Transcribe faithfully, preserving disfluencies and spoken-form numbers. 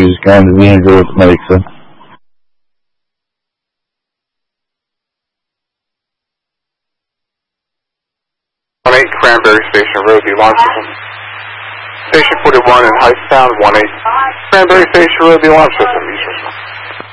issues. Ground the vehicle with the medic, sir. one eight Cranberry Station Road, the alarm system. Station forty-one in Hightstown, one eight Cranberry Station Road, the alarm system.